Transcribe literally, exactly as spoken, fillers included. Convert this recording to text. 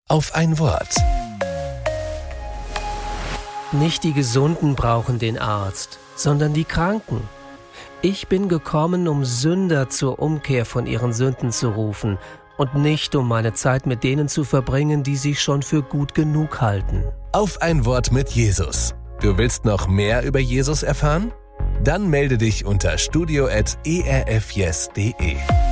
Auf ein Wort. Nicht die Gesunden brauchen den Arzt, sondern die Kranken. Ich bin gekommen, um Sünder zur Umkehr von ihren Sünden zu rufen und nicht, um meine Zeit mit denen zu verbringen, die sich schon für gut genug halten. Auf ein Wort mit Jesus. Du willst noch mehr über Jesus erfahren? Dann melde dich unter studio at e r f yes punkt de.